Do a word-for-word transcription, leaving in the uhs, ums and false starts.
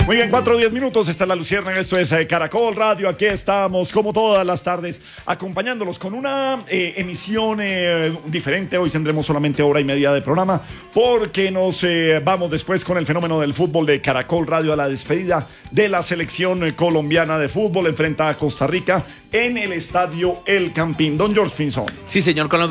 Muy bien, cuatro o diez minutos, está la Luciérnaga, esto es eh, Caracol Radio, aquí estamos como todas las tardes acompañándolos con una eh, emisión eh, diferente. Hoy tendremos solamente hora y media de programa porque nos eh, vamos después con el fenómeno del fútbol de Caracol Radio a la despedida de la selección eh, colombiana de fútbol. Enfrenta a Costa Rica en el estadio El Campín. Don George Pinzón. Sí, señor, con los